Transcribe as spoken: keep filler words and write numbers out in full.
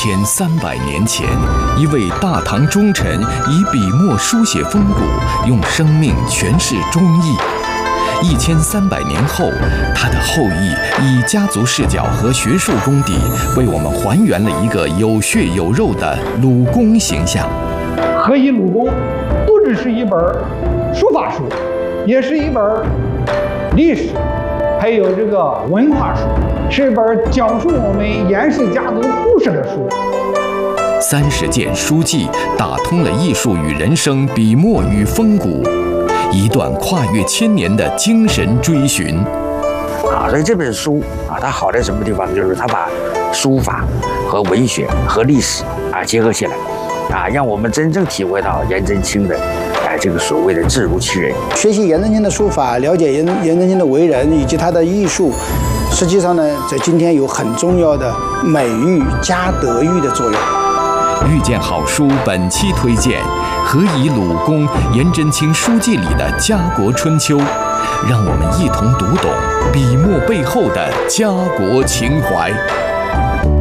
千三百年前，一位大唐忠臣以笔墨书写风骨，用生命诠释忠义。一千三百年后，他的后裔以家族视角和学术功底，为我们还原了一个有血有肉的鲁公形象。 何以鲁公不只是一本书法书，也是一本历史，还有这个文化书，是一本讲述我们颜氏家族故事的书。 三十件书记打通了艺术与人生，笔墨与风骨，一段跨越千年的精神追寻。 啊，所以这本书啊，它好在什么地方？就是它把书法和文学和历史啊结合起来，啊，让我们真正体会到颜真卿的哎这个所谓的字如其人。 学习颜真卿的书法，了解颜颜真卿的为人以及他的艺术，实际上呢，在今天有很重要的美育加德育的作用。 遇见好书本期推荐《何以鲁公颜真卿书记里的家国春秋》，让我们一同读懂笔墨背后的家国情怀。